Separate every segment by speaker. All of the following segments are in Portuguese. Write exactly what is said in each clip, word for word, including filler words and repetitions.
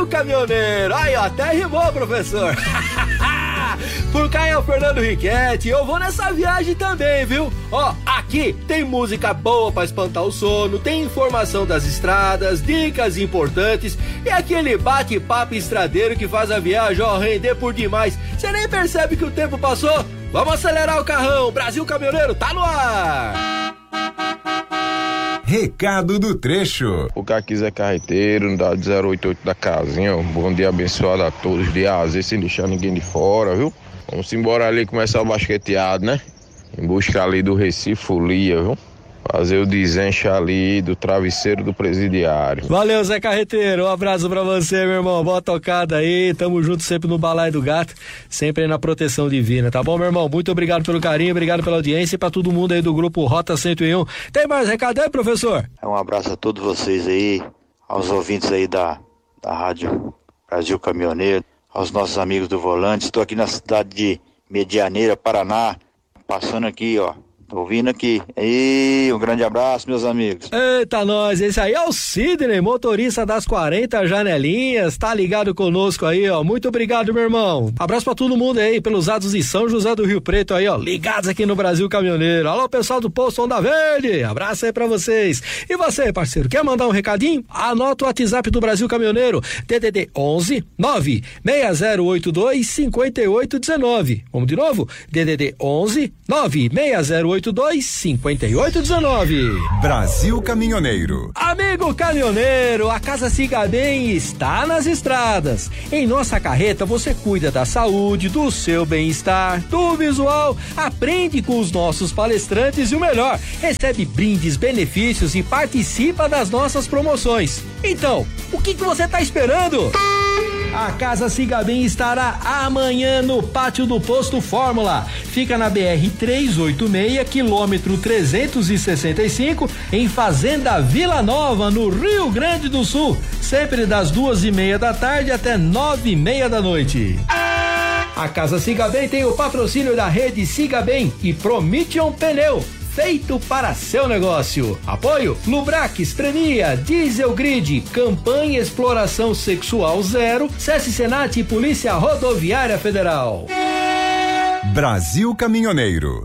Speaker 1: Caminhoneiro. Aí, ó, até rimou, professor. Por cá é o Fernando Riquetti, eu vou nessa viagem também, viu? Ó, aqui tem música boa pra espantar o sono, tem informação das estradas, dicas importantes e aquele bate-papo estradeiro que faz a viagem, ó, render por demais. Você nem percebe que o tempo passou? Vamos acelerar o carrão, Brasil Caminhoneiro tá no ar!
Speaker 2: Recado do trecho.
Speaker 3: O cara quiser carreteiro, da zero oito oito da casinha, ó. Bom dia abençoado a todos, dia A a Z, sem deixar ninguém de fora, viu? Vamos embora ali começar o basqueteado, né? Em busca ali do Recife Folia, viu? Fazer o desenche ali do travesseiro do presidiário.
Speaker 1: Valeu, Zé Carreteiro, um abraço pra você, meu irmão, boa tocada aí, tamo junto sempre no Balaio do Gato, sempre aí na proteção divina, tá bom, meu irmão? Muito obrigado pelo carinho, obrigado pela audiência e pra todo mundo aí do grupo Rota cento e um. Tem mais recado aí, professor?
Speaker 4: Um abraço a todos vocês aí, aos ouvintes aí da, da Rádio Brasil Caminhoneiro, aos nossos amigos do volante. Estou aqui na cidade de Medianeira, Paraná, passando aqui, ó. Tô ouvindo aqui. E um grande abraço, meus amigos.
Speaker 1: Eita, nós, esse aí é o Sidney, motorista das quarenta janelinhas, tá ligado conosco aí, ó. Muito obrigado, meu irmão. Abraço pra todo mundo aí, pelos atos de São José do Rio Preto aí, ó, ligados aqui no Brasil Caminhoneiro. Alô, pessoal do Posto Onda Verde, abraço aí pra vocês. E você, parceiro, quer mandar um recadinho? Anota o WhatsApp do Brasil Caminhoneiro, D D D onze nove seis zero oito dois cinco oito um nove. Vamos de novo? D D D onze nove seis zero oito dois cinco oito um nove.
Speaker 2: Brasil Caminhoneiro.
Speaker 1: Amigo caminhoneiro, a Casa Siga Bem está nas estradas. Em nossa carreta você cuida da saúde, do seu bem-estar, do visual, aprende com os nossos palestrantes e o melhor, recebe brindes, benefícios e participa das nossas promoções. Então, o que que você está esperando? A Casa Siga Bem estará amanhã no pátio do Posto Fórmula. Fica na B R trezentos e oitenta e seis, quilômetro trezentos e sessenta e cinco, em Fazenda Vila Nova, no Rio Grande do Sul. Sempre das duas e meia da tarde até nove e meia da noite. A Casa Siga Bem tem o patrocínio da rede Siga Bem e Promission Pneu, feito para seu negócio. Apoio Lubrax, Premia, Diesel Grid, Campanha Exploração Sexual Zero, SESC Senat e Polícia Rodoviária Federal.
Speaker 2: Brasil Caminhoneiro.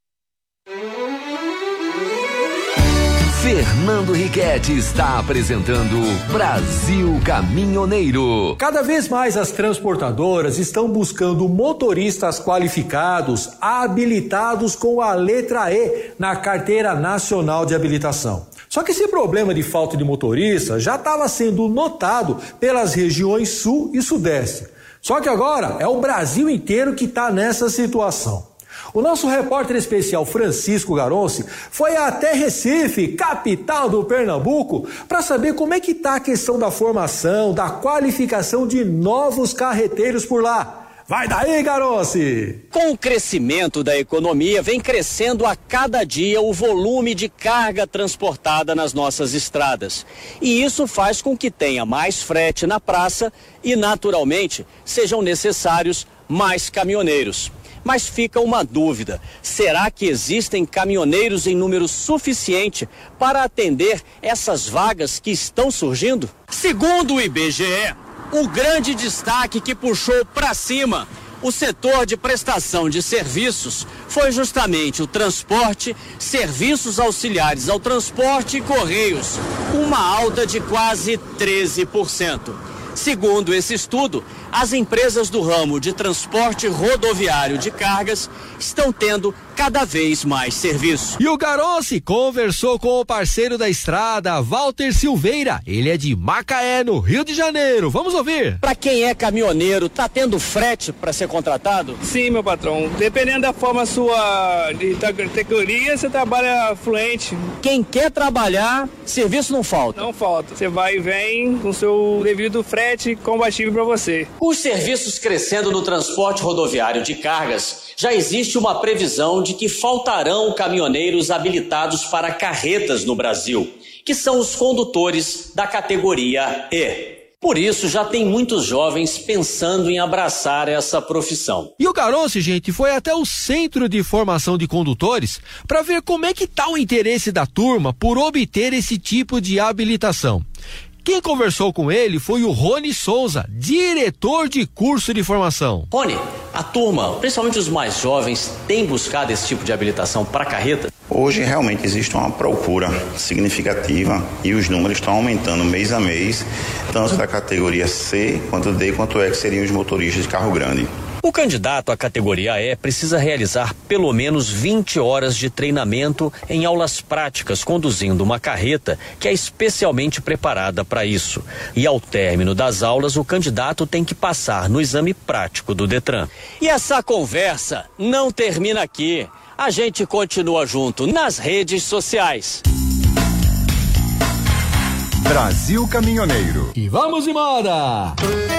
Speaker 5: Fernando Riquetti está apresentando Brasil Caminhoneiro.
Speaker 1: Cada vez mais as transportadoras estão buscando motoristas qualificados, habilitados com a letra E na Carteira Nacional de Habilitação. Só que esse problema de falta de motorista já estava sendo notado pelas regiões Sul e Sudeste. Só que agora é o Brasil inteiro que está nessa situação. O nosso repórter especial Francisco Garonci foi até Recife, capital do Pernambuco, para saber como é que está a questão da formação, da qualificação de novos carreteiros por lá. Vai daí, Garonci!
Speaker 6: Com o crescimento da economia, vem crescendo a cada dia o volume de carga transportada nas nossas estradas. E isso faz com que tenha mais frete na praça e, naturalmente, sejam necessários mais caminhoneiros. Mas fica uma dúvida: será que existem caminhoneiros em número suficiente para atender essas vagas que estão surgindo? Segundo o I B G E, o grande destaque que puxou para cima o setor de prestação de serviços foi justamente o transporte, serviços auxiliares ao transporte e correios, uma alta de quase treze por cento. Segundo esse estudo, as empresas do ramo de transporte rodoviário de cargas estão tendo cada vez mais serviço.
Speaker 1: E o Garonci conversou com o parceiro da estrada, Walter Silveira. Ele é de Macaé, no Rio de Janeiro. Vamos ouvir.
Speaker 6: Para quem é caminhoneiro, tá tendo frete para ser contratado?
Speaker 7: Sim, meu patrão. Dependendo da forma sua de categoria, você trabalha fluente.
Speaker 6: Quem quer trabalhar, serviço não falta.
Speaker 7: Não falta. Você vai e vem com seu devido frete compatível para você.
Speaker 6: Os serviços crescendo no transporte rodoviário de cargas, já existe uma previsão de que faltarão caminhoneiros habilitados para carretas no Brasil, que são os condutores da categoria E. Por isso, já tem muitos jovens pensando em abraçar essa profissão.
Speaker 1: E o Garonci, gente, foi até o Centro de Formação de Condutores para ver como é que tá o interesse da turma por obter esse tipo de habilitação. Quem conversou com ele foi o Rony Souza, diretor de curso de formação.
Speaker 6: Rony, a turma, principalmente os mais jovens, tem buscado esse tipo de habilitação para carreta?
Speaker 8: Hoje realmente existe uma procura significativa e os números estão aumentando mês a mês, tanto da categoria C, quanto D, quanto E, que seriam os motoristas de carro grande.
Speaker 6: O candidato à categoria E precisa realizar pelo menos vinte horas de treinamento em aulas práticas, conduzindo uma carreta que é especialmente preparada para isso. E ao término das aulas, o candidato tem que passar no exame prático do Detran. E essa conversa não termina aqui. A gente continua junto nas redes sociais.
Speaker 2: Brasil Caminhoneiro.
Speaker 1: E vamos embora!